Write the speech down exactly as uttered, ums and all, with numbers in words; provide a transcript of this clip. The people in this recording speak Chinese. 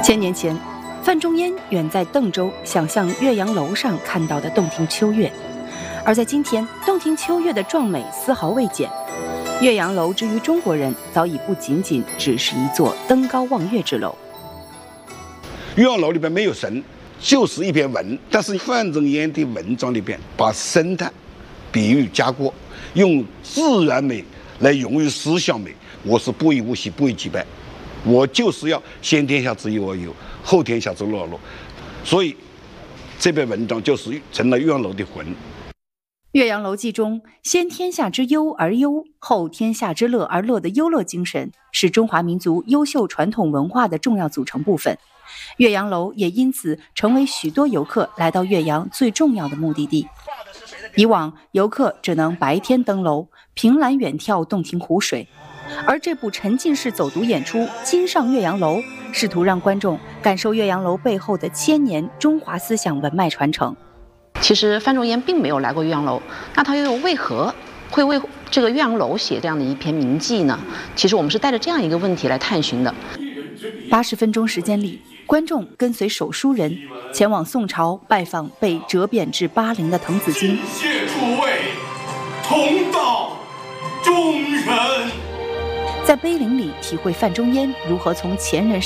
千年前，范仲淹远在邓州想象岳阳楼上看到的洞庭秋月，而在今天，洞庭秋月的壮美丝毫未减。岳阳楼之于中国人，早已不仅仅只是一座登高望月之楼。 岳阳楼里边没有神，就是一篇文，但是范仲淹的文章里边把生态比喻加过，用自然美来用于思想美。我是不以物喜，不以己败，我就是要先天下之忧而忧，后天下之乐而乐。所以这篇文章就是成了岳阳楼的魂。 岳阳楼记中先天下之忧而忧，后天下之乐而乐的忧乐精神，是中华民族优秀传统文化的重要组成部分。岳阳楼也因此成为许多游客来到岳阳最重要的目的地。以往游客只能白天登楼，凭栏远眺洞庭湖水，而这部沉浸式走读演出《今上岳阳楼》，试图让观众感受岳阳楼背后的千年中华思想文脉传承。 其实范仲淹并没有来过岳阳楼，那他又为何会为这个岳阳楼写这样的一篇名记呢？其实我们是带着这样一个问题来探寻的。 八十分钟时间里，观众跟随手书人前往宋朝拜访被折贬至巴陵的滕子京。 谢诸位，同道中人。 在碑林里体会范仲淹如何从前人